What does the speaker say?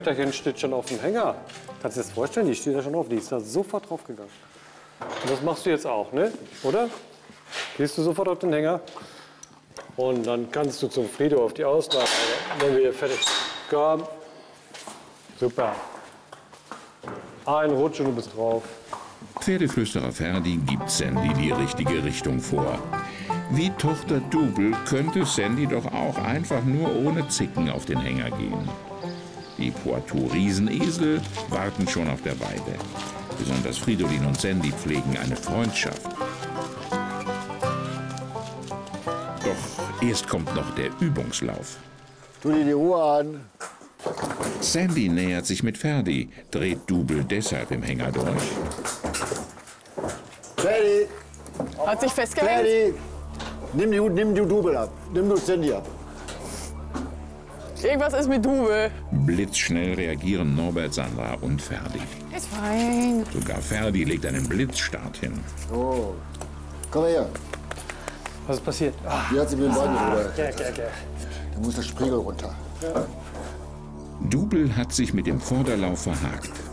Töchterchen steht schon auf dem Hänger. Kannst du dir das vorstellen? Die steht da schon auf. Die ist da sofort draufgegangen. Und das machst du jetzt auch, ne? Oder? Gehst du sofort auf den Hänger. Und dann kannst du zum Frido auf die Auslage, wenn wir hier fertig sind. Komm. Super. Ein Rutsch und du bist drauf. Pferdeflüsterer Ferdi gibt Sandy die richtige Richtung vor. Wie Tochter Double könnte Sandy doch auch einfach nur ohne Zicken auf den Hänger gehen. Die Poitou-Riesenesel warten schon auf der Weide. Besonders Fridolin und Sandy pflegen eine Freundschaft. Doch erst kommt noch der Übungslauf. Tu dir die Ruhe an. Sandy nähert sich mit Ferdi, dreht Double deshalb im Hänger durch. Ferdi! Hat sich festgehalten? Ferdi! Nimm die Double ab. Nimm du Sandy ab. Irgendwas ist mit Double. Blitzschnell reagieren Norbert, Sandra und Ferdi. Ist fein. Sogar Ferdi legt einen Blitzstart hin. So. Komm her. Was ist passiert? Wie hat sie mir den Bein gerührt? Okay. Da muss der Spiegel runter. Double hat sich mit dem Vorderlauf verhakt.